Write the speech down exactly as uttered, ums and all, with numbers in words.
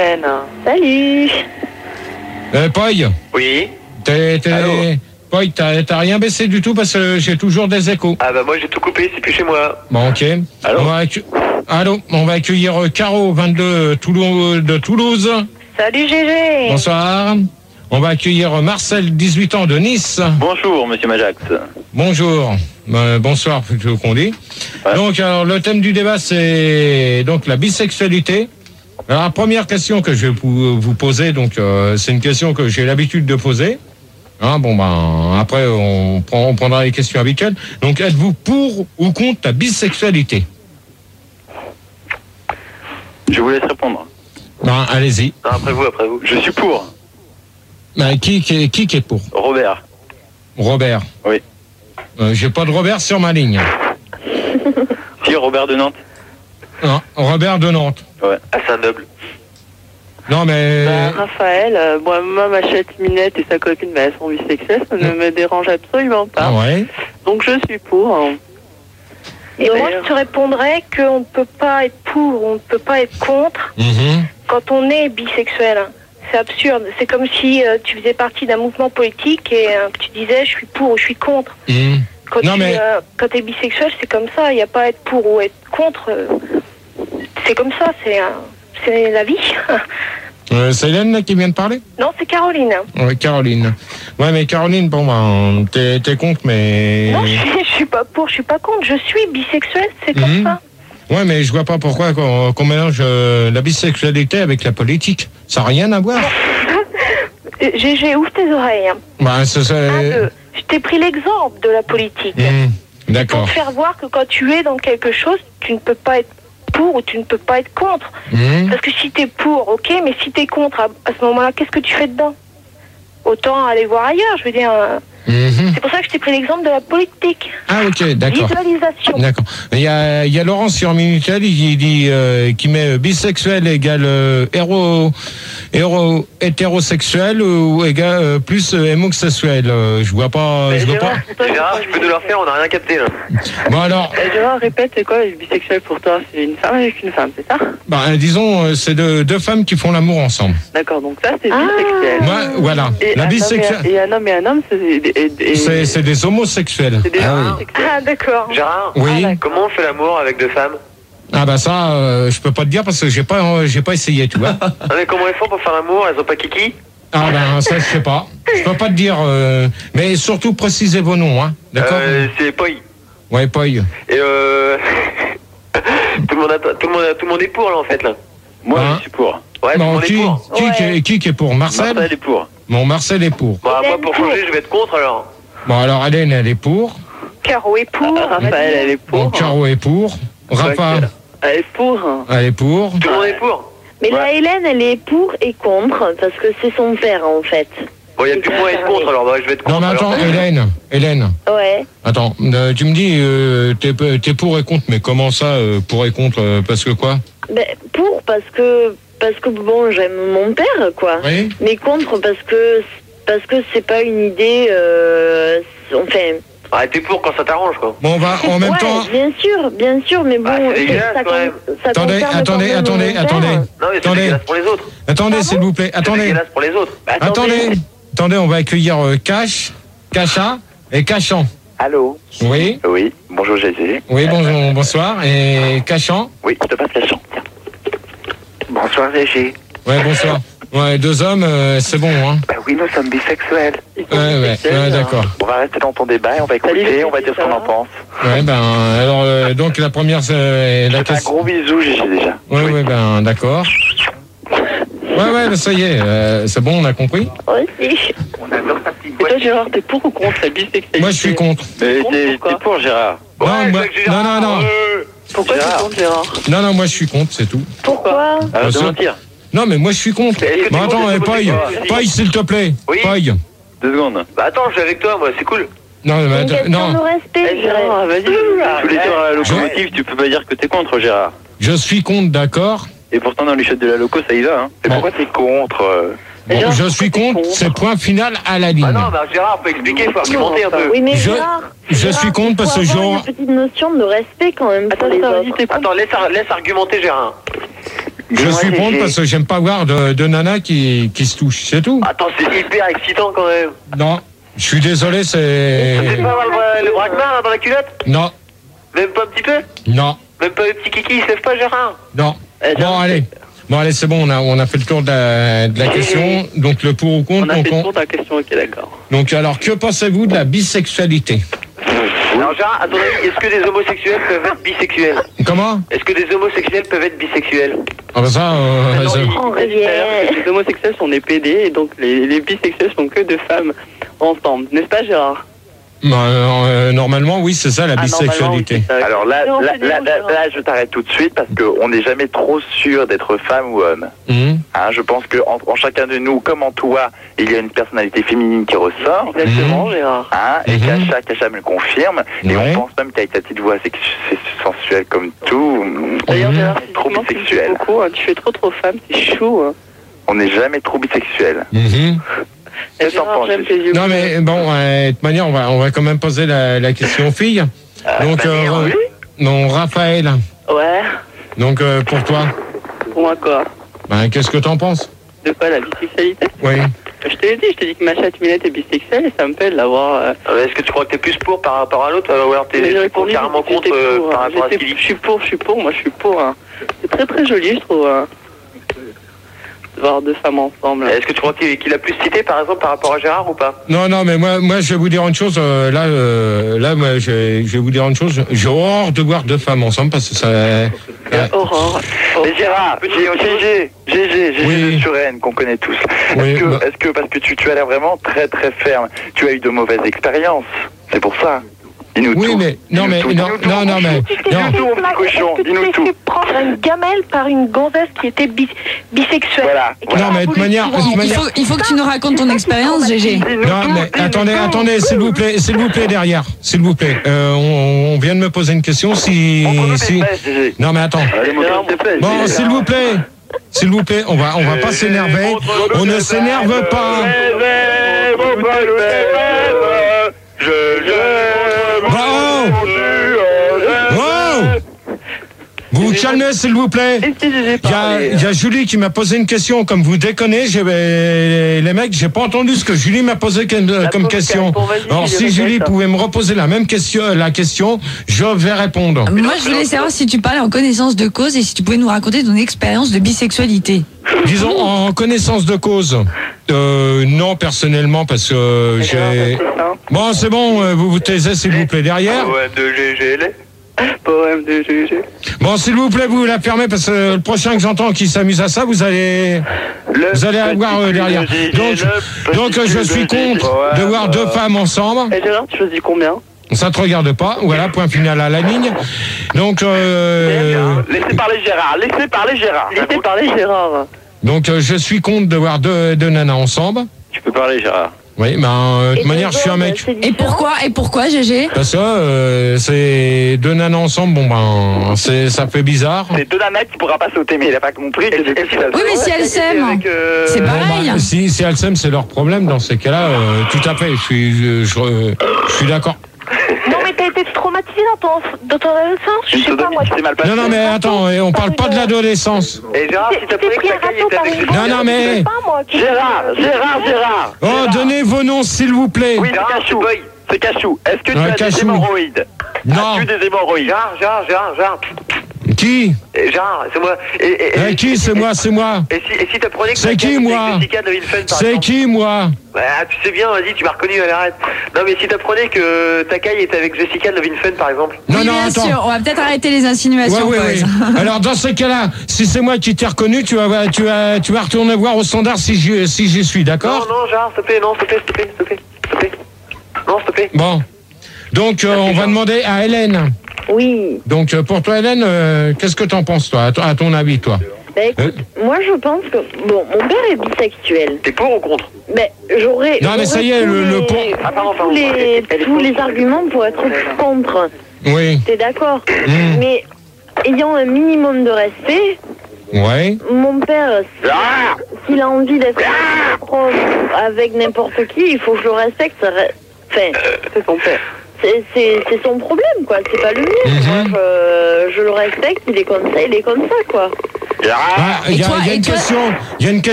Salut. Euh, Poy. Oui. T'es, t'es... Poy, t'as, t'as rien baissé du tout parce que j'ai toujours des échos. Ah bah moi j'ai tout coupé, c'est plus chez moi. Bon, ok. Allô. On va accu- Allô. On va accueillir Caro, vingt-deux, Toulouse, de Toulouse. Salut Gégé. Bonsoir. On va accueillir Marcel, dix-huit ans, de Nice. Bonjour, monsieur Majax. Bonjour. Euh, bonsoir, plutôt qu'on dit. Ouais. Donc, alors, le thème du débat, c'est donc la bisexualité. Alors, la première question que je vais vous vous poser, donc, euh, c'est une question que j'ai l'habitude de poser. Hein, bon, ben, après, on, prend, on prendra les questions habituelles. Donc, êtes-vous pour ou contre la bisexualité? Je vous laisse répondre. Ben, allez-y. Non, après vous, après vous. Je suis pour. Ben, qui, qui, qui qui est pour? Robert. Robert. Oui. Euh, j'ai pas de Robert sur ma ligne. Si, Robert de Nantes. Non, Robert de Nantes. Ouais. Ah, c'est un noble. Non, mais... Bah, Raphaël, euh, moi, moi, ma chette Minette et sa copine, bah, elles sont bisexuelles, ça ne me dérange absolument pas. Ah ouais. Donc je suis pour. hein. Et moi, je te répondrais qu'on ne peut pas être pour, on ne peut pas être contre Mhm. quand on est bisexuel. C'est absurde. C'est comme si euh, tu faisais partie d'un mouvement politique et euh, que tu disais je suis pour ou je suis contre. Mhm. Quand Non, tu mais- euh, quand es bisexuel, c'est comme ça. Il n'y a pas à être pour ou être contre. euh, C'est comme ça. C'est euh, c'est la vie. Euh, c'est Hélène là, qui vient de parler? Non, c'est Caroline. Oui, Caroline. Ouais, mais Caroline, bon, ben, t'es, t'es contre, mais... Non, je suis, je suis pas pour, je suis pas contre. Je suis bisexuelle, c'est comme Mhm. ça. Ouais, mais je vois pas pourquoi qu'on, qu'on mélange euh, la bisexualité avec la politique. Ça n'a rien à voir. Euh, J'ai j'ai ouvre tes oreilles. hein. Ben, c'est... c'est- Un, deux. Je t'ai pris l'exemple de la politique. Mhm. Pour D'accord. te faire voir que quand tu es dans quelque chose, tu ne peux pas être pour ou tu ne peux pas être contre. Mhm. Parce que si tu es pour, ok, mais si tu es contre, à, à ce moment-là, qu'est-ce que tu fais dedans? Autant aller voir ailleurs, je veux dire. euh, Mhm. C'est pour ça que je t'ai pris l'exemple de la politique. Ah, ok, d'accord. Visualisation. D'accord. Il y a, il y a Laurent sur Minitel qui dit euh, qui met euh, bisexuel égale euh, héro, héro, hétérosexuel ou égale euh, plus euh, homosexuel. Euh, je vois pas. Je vois pas. Gérard, je peux nous leur faire, on n'a rien capté là. Bon alors, Euh, Gérard, répète, c'est quoi le bisexuel pour toi? C'est une femme avec une femme, c'est ça? bah, disons, euh, c'est deux, deux femmes qui font l'amour ensemble. D'accord, donc ça c'est Ah. bisexuel. Moi, voilà. Et, La un homme et, bisexuelle, un- et un homme et un homme, c'est et- et- c'est, c'est des homosexuels. c'est des Ah, gens oui. bisexuels. Ah, d'accord. Gérard, Oui. comment on fait l'amour avec deux femmes? Ah bah ça, euh, je peux pas te dire parce que j'ai pas, euh, j'ai pas essayé, tu vois. Non mais comment elles font pour faire l'amour? Elles ont pas kiki? Ah ben ça, je sais pas. Je peux pas te dire. euh, mais surtout précisez vos noms, hein. D'accord. Euh, c'est Poi. Ouais, Poy. Et euh... tout, le monde a, tout, le monde a- tout le monde est pour là en fait là. Moi, Hein je suis pour. Ouais, tout le Bon, monde est qui, pour. qui, Ouais. qui, est- qui qui est pour Marcel? Marcel est pour. Bon, Marcel est pour. Bon, moi Hélène pour pour. changer, je vais être contre alors. Bon, alors Hélène, elle est pour. Caro est pour. Ah, Raphaël, elle est Bon, pour. Caro est pour. Rafa, Elle est pour. hein. elle est pour. Tout le monde est pour. Mais Ouais. la Hélène, elle est pour et contre, parce que c'est son père, en fait. Bon, il y a plus que moi à être contre alors, bah, je vais être contre. Non, mais attends, alors. Hélène, Hélène, Ouais. attends, euh, tu me dis, euh, t'es, t'es pour et contre, mais comment ça, euh, pour et contre, euh, parce que quoi? Ben, pour, parce que, parce que bon, j'aime mon père, quoi. Oui. Mais contre, parce que, parce que c'est pas une idée, euh, enfin. Ah, t'es pour quand ça t'arrange quoi. Bon, on va en même ouais, temps. bien sûr, bien sûr, mais bon, Ah, c'est dégueulasse, ça, quand même. ça Attendez, concerne attendez, quand même attendez, mon père. attendez. Non, mais c'est Attendez. dégueulasse pour les autres. Attendez, s'il vous plaît, C'est attendez. dégueulasse pour les autres. Attendez, attendez, on va accueillir euh, Cash, Cacha et Cachan. Allô? Oui, Oui. Bonjour, Gégé. oui, bonjour, bonsoir. Et Cachan? Oui, je te passe la chance. Bonsoir, Gégé. Ouais, bonsoir. Ouais, deux hommes, euh, c'est bon, hein. Bah oui, nous sommes bisexuels. Ils sont Ouais, ouais, bisexuels, ouais, hein. d'accord. On va rester dans ton débat et on va Salut, écouter, les on va dire ce qu'on en filles, pense. Ouais, ben, alors, euh, donc la première, c'est la Je te fais un question. gros bisou, Gégé, déjà. Ouais, ouais, ben, d'accord. Ouais, ouais, ben, ça y est, euh, c'est bon, on a compris. Aussi. On adore ta petite Et toi, Gérard, t'es pour ou contre la bisexualité? Moi, je suis contre. Mais Contre, t'es pourquoi t'es pour, Gérard. Non, Ouais, moi- avec Gérard, non, non, non. euh, Pourquoi t'es Gérard. contre, Gérard? Non, non, moi, je suis contre, c'est tout. Pourquoi? Arrête de sûr. mentir. Non, mais moi, je suis contre. Mais est-ce que Bon, t'es attends, contre eh, les Paille, homosexuels Paille, s'il te plaît. Oui. Paille. Deux secondes. Bah attends, je suis avec toi, moi, c'est cool. Non, mais Une attends, question de non, respect, Eh, je dirais. Gérard, vas-y. Je voulais dire à la locomotive, tu peux pas dire que t'es contre, Gérard. je suis contre, d'accord. Et pourtant, dans les chutes de la loco, ça y va, hein. Et Bon. pourquoi t'es contre euh Bon, Gérard, je pourquoi suis t'es contre, contre c'est point final à la ligne. Ah non, bah Gérard, faut expliquer, faut argumenter un peu. Oui, mais Je- Gérard, je Gérard, suis contre il faut parce que avoir genre- une petite notion de respect quand même pour Attends, les attends, autres. vas-y, t'es contre. Attends, laisse, laisse argumenter Gérard. Je Dis-moi, suis contre Gégé. parce que j'aime pas voir de, de nana qui, qui se touche, c'est tout. Attends, c'est hyper excitant quand même. Non, je suis désolé, c'est... C'est pas mal le, le braquemar là dans la culotte? Non, Même pas un petit peu? non, Même pas le petit kiki, il se lève pas Gérard? non. Eh, Bon, Gérard, allez. Bon, allez, c'est bon, on a, on a fait le tour de la, de la question. Donc, le pour ou On contre. a Donc, fait le on- tour de la question, ok, d'accord. donc, alors, que pensez-vous de la bisexualité? Alors Gérard, à ton avis, est-ce que des homosexuels peuvent être bisexuels? Comment? Est-ce que des homosexuels peuvent être bisexuels? Ah, bah ça, euh, Alors, ça- il- En il dit d'ailleurs réel. que les homosexuels sont des P D et donc les, les bisexuels sont que de femmes ensemble. N'est-ce pas, Gérard? bah, euh, normalement, oui, c'est ça, la Ah, normalement, bisexualité. oui, c'est ça. Alors là, Non, là, c'est bien, là, là, Gérard. là, je t'arrête tout de suite parce qu'on n'est jamais trop sûr d'être femme ou homme. Mhm. Hein, je pense que en, en chacun de nous, comme en toi, il y a une personnalité féminine qui ressort. Exactement, Mhm. Gérard. Hein, et Mhm. Kacha, Kacha me le confirme. Et Ouais. on pense même qu'avec ta petite voix sexu- c'est sensuelle comme tout, D'ailleurs, Mhm. Gérard, Trop effectivement, tu me bisexuel. dis beaucoup, hein, tu fais trop trop femme, c'est chou. Hein. on n'est jamais trop bisexuel. Mhm. Et Qu'est-ce que t'en Gérard, penses, j'aime Gégé tes yeux. Non, mais bon, euh, de toute manière, on va, on va quand même poser la, la question aux filles. Donc, euh, manière, oui. non, Raphaël, Ouais, donc euh, pour toi, pour moi quoi? ben, qu'est-ce que t'en penses? De quoi, la bisexualité? Oui. Je te l'ai dit, je t'ai dit que ma chatte-minette est bisexuelle et ça me fait de l'avoir... Euh... Euh, Est-ce que tu crois que t'es plus pour par rapport à l'autre, euh, ou alors t'es mais j'ai t'es répondu, carrément j'étais contre euh, pour, par hein. rapport à ce J'étais- qu'il dit? Je suis pour, je suis pour, moi je suis pour. Hein. C'est très très joli, je trouve. Hein. De voir deux femmes ensemble. Est-ce que tu crois qu'il qu'il a plus cité par exemple par rapport à Gérard ou pas? Non, non, mais moi, moi, je vais vous dire une chose. euh, là, euh, là, moi, je, je vais vous dire une chose. J'ai horreur de voir deux femmes ensemble parce que ça. euh, Aurore. Oh. Mais Gérard, Gégé, Gégé, Gégé Oui. de Suresnes, qu'on connaît tous. Est-ce Oui, que, bah- est-ce que, parce que tu, tu as l'air vraiment très très ferme, tu as eu de mauvaises expériences, c'est pour ça. Dis-nous Oui, tout. mais non, Dis-nous mais tout, non, dis-nous tout, non, mon non, chou. mais Tu t'es non. Dis-nous tout, mon petit cochon, Est-ce que tu dis-nous t'es tout. fait prendre une gamelle par une gonzesse qui était bi- bisexuelle? Voilà. Et qui Non, a mais de voulu manière- suivre de un- Il manière- faut, il faut que tu nous racontes ton expérience, Gégé. Dis-nous Non, tout, mais dis-nous attendez, tout. attendez, s'il vous plaît, s'il vous plaît derrière, s'il vous plaît. Euh, on, on vient de me poser une question. Si, Montre-nous tes si. fesses, Gégé. Non, mais attends. Allez, montre-nous Gérard, tes fesses, Bon, Gégé. s'il vous plaît, s'il vous plaît, on va, on va pas s'énerver. On ne s'énerve pas. Je, je, Bon. Wow. Vous vous calmez, s'il vous plaît. Et si j'ai Il y a, parlé il y a Julie qui m'a posé une question. Comme vous déconnez, j'ai, euh, les mecs, j'ai pas entendu ce que Julie m'a posé comme, La comme pauvre question. Cal, bon, vas-y, Alors, je si répète. Julie pouvait me reposer la même question, la question, je vais répondre. Moi, je voulais savoir si tu parlais en connaissance de cause et si tu pouvais nous raconter ton expérience de bisexualité. Disons, en connaissance de cause, euh, non, personnellement, parce que euh, j'ai... Bon, c'est bon, euh, vous vous taisez, s'il vous plaît, derrière. Ouais, de G G L. Poème de G G. Bon, s'il vous plaît, vous la fermez, parce que le prochain que j'entends qui s'amuse à ça, vous allez... Vous allez avoir euh, derrière. Donc, donc euh, je suis contre de voir deux femmes ensemble. Et Gérard, tu choisis combien? Ça te regarde pas. Voilà, point final à la ligne. Donc, euh, Laissez parler Gérard, laissez parler Gérard. Laissez parler Gérard. donc euh, je suis contre de voir deux, deux nanas ensemble. Tu peux parler Gérard. Oui, ben, euh, de toute Et manière, je suis un d'abord, mec. c'est Et différent. pourquoi, et pourquoi, Gégé? Parce que euh, c'est deux nanas ensemble, bon ben, c'est, ça fait bizarre. C'est deux nanas qui pourra pas sauter, mais il a pas compris. que c'est tout ça. Oui, mais si elles s'aiment, Avec, euh, c'est Bon, pareil. ben, si, si elles s'aiment, c'est leur problème. Dans ces cas-là, euh, tout à fait, je suis, je, je, je suis d'accord. Non, mais t'as été traumatisé dans ton, dans ton adolescence? Je Une sais pas, moi. sodomie, c'est mal passé. Non, non, mais attends, et on parle pas de l'adolescence. Et Gérard, si T'es t'apprenais que pris ta un caille râteau était par avec une les... Non, non, mais- Je sais pas, moi. qui- Gérard, Gérard, Gérard. Oh, donnez vos noms, s'il vous plaît. Oui, c'est Cachou. C'est Cachou. Est-ce que tu Ouais, as Cachou. des hémorroïdes? Non. As-tu des hémorroïdes? Gérard, Gérard, Gérard, Gérard. Qui Et Gérard, c'est moi. Et, et, Eh, Qui, c'est moi, c'est moi. Et si, et si t'apprenais que C'est ta qui, caille était moi avec Jessica de Villefeuille, par C'est exemple? qui, moi Bah, tu sais bien, vas-y, tu m'as reconnu, allez, arrête. Non, mais si t'apprenais que ta caille était avec Jessica de Villefeuille, par exemple. Non, Oui, non, bien attends. sûr, on va peut-être arrêter les Ouais, insinuations. ouais, Pause. ouais. Alors dans ce cas-là, si c'est moi qui t'ai reconnu, tu vas, tu vas, tu vas retourner voir au standard si j'y, si j'y suis, Non, d'accord? non, Gérard, s'il te plaît, non, s'il te plaît, s'il te plaît, s'il te plaît, s'il te plaît. Non, s'il te plaît. Bon. Donc euh, on va demander à Hélène. Oui. Donc euh, pour toi, Hélène, euh, qu'est-ce que t'en penses, toi, à, ton- à ton avis, toi? Bah écoute, moi je pense que. Bon, mon père est bisexuel. T'es pour ou contre? Mais j'aurais. Non, mais ça y est, j'aurais le- tous le les- pont- Ah, pardon, tous pardon. les, Elle est tous fausse. les arguments pour être contre. Oui. T'es d'accord? Mm. Mais ayant un minimum de respect, Ouais. mon père, Ah s'il a envie d'être proche avec n'importe qui, il faut que je le respecte. Ça re- Enfin, C'est ton père. c'est c'est- c'est son problème, quoi. C'est pas le mien. Mhm. Moi, je, je le respecte, il est comme ça, il est comme ça, quoi. Ah, il y a, Et toi- il y a et une toi- question, il y a une question.